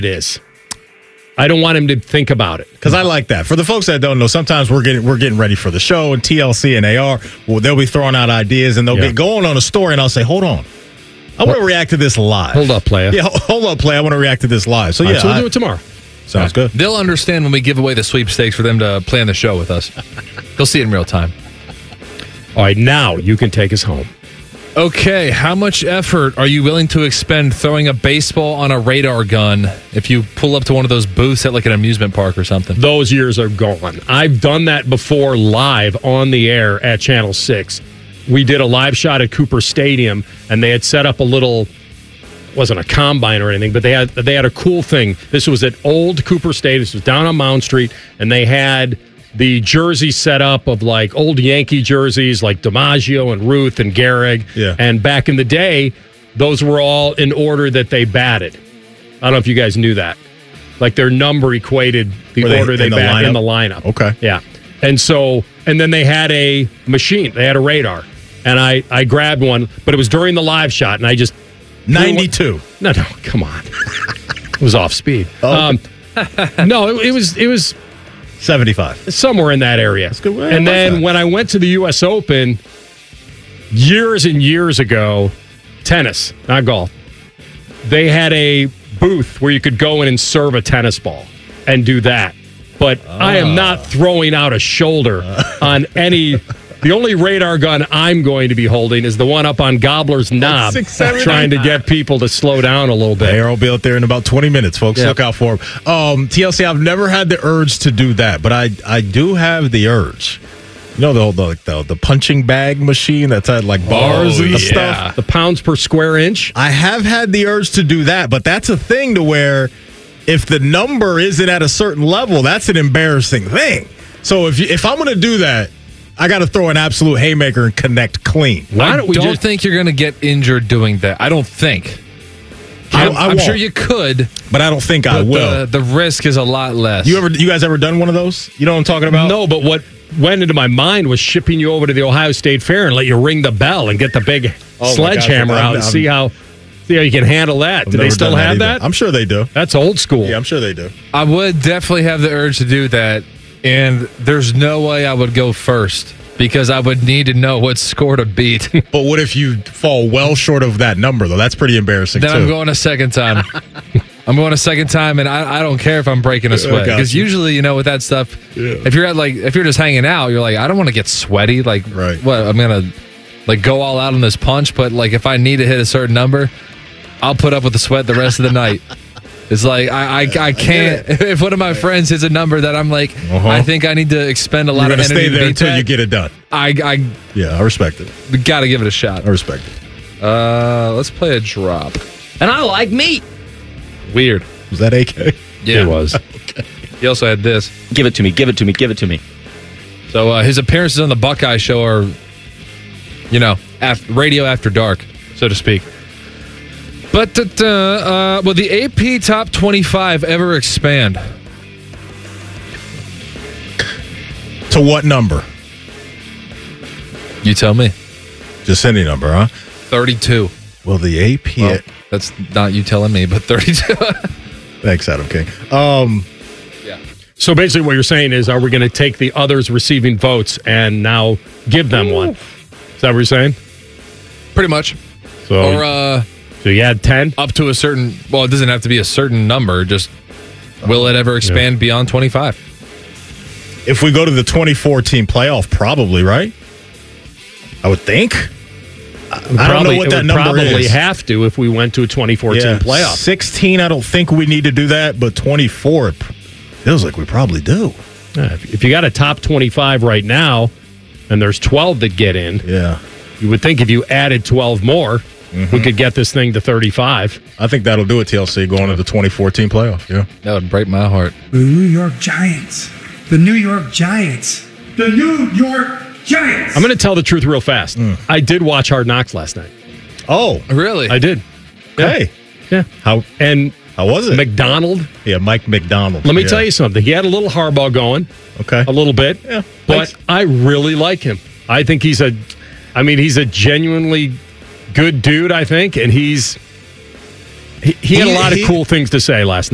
it is. I don't want him to think about it. Because I like that. For the folks that don't know, sometimes we're getting ready for the show, and TLC and AR, they'll be throwing out ideas, and they'll get going on a story, and I'll say, hold on. I want to react to this live. Hold up, playa. Yeah, hold up, playa. I want to react to this live. So, So we'll do it tomorrow. Sounds good. They'll understand when we give away the sweepstakes for them to plan the show with us. They'll see it in real time. All right, now you can take us home. Okay, how much effort are you willing to expend throwing a baseball on a radar gun if you pull up to one of those booths at like an amusement park or something? Those years are gone. I've done that before live on the air at Channel 6. We did a live shot at Cooper Stadium, and they had set up a little, wasn't a combine or anything, but they had a cool thing. This was at old Cooper Stadium. This was down on Mound Street, and they had the jersey set up of like old Yankee jerseys like DiMaggio and Ruth and Gehrig. Yeah. And back in the day, those were all in order that they batted. I don't know if you guys knew that. Like their number equated the order they batted in the lineup. Okay. Yeah. And then they had a machine. They had a radar. And I grabbed one, but it was during the live shot, and I just... 92. No, come on. It was off speed. Oh. No, it was 75. somewhere in that area. That's good. And then when I went to the U.S. Open years and years ago, tennis, not golf, they had a booth where you could go in and serve a tennis ball and do that. But I am not throwing out a shoulder on any... The only radar gun I'm going to be holding is the one up on Gobbler's Knob, 670. trying to get people to slow down a little bit. AR will be out there in about 20 minutes, folks. Yeah. Look out for him. TLC, I've never had the urge to do that, but I do have the urge. You know the punching bag machine that's at like bars and stuff? The pounds per square inch? I have had the urge to do that, but that's a thing to where if the number isn't at a certain level, that's an embarrassing thing. So if I'm going to do that, I got to throw an absolute haymaker and connect clean. I don't think you're going to get injured doing that. I don't think. I'm sure you could, but I don't think I will. The risk is a lot less. You guys ever done one of those? You know what I'm talking about? No, but what went into my mind was shipping you over to the Ohio State Fair and let you ring the bell and get the big sledgehammer out and see how you can handle that. Do they still have that? I'm sure they do. That's old school. Yeah, I'm sure they do. I would definitely have the urge to do that, and there's no way I would go first because I would need to know what score to beat. But what if you fall well short of that number, though? That's pretty embarrassing, then too. I'm going a second time. I'm going a second time, and I don't care if I'm breaking a sweat. Because usually, with that stuff, if you're just hanging out, you're like, I don't want to get sweaty. Like, what? I'm going to go all out on this punch, but if I need to hit a certain number, I'll put up with the sweat the rest of the night. It's like I can't. If one of my friends hits a number that I'm like, I think I need to expend a lot of energy. You're gonna stay there until that, you get it done. I respect it. We got to give it a shot. I respect it. Let's play a drop. And I like meat. Weird. Was that AK? Yeah, it was. Okay. He also had this. Give it to me. Give it to me. Give it to me. So his appearances on the Buckeye Show are, radio after dark, so to speak. But will the AP Top 25 ever expand? To what number? You tell me. Just any number, huh? 32. Well, the AP... Well, that's not you telling me, but 32. Thanks, Adam King. Yeah. So basically what you're saying is, are we going to take the others receiving votes and now give them one? Is that what you're saying? Pretty much. So you had 10? Up to a certain... Well, it doesn't have to be a certain number. Just, will it ever expand beyond 25? If we go to the 2014 playoff, probably, right? I would think. I don't know what that number probably is. Have to if we went to a 2014 playoff. 16, I don't think we need to do that, but 24, it feels like we probably do. Yeah, if you got a top 25 right now, and there's 12 that get in, you would think if you added 12 more, we could get this thing to 35. I think that'll do it, TLC, going to the 2014 playoff. Yeah, that would break my heart. The New York Giants. The New York Giants. The New York Giants. I'm going to tell the truth real fast. I did watch Hard Knocks last night. Oh, really? I did. Hey, yeah. How was it? McDonald. Yeah, Mike McDonald. Let me tell you something. He had a little Harbaugh going. Okay, a little bit. Yeah, but I really like him. I think he's a genuinely good dude, I think, and he had a lot of cool things to say last night.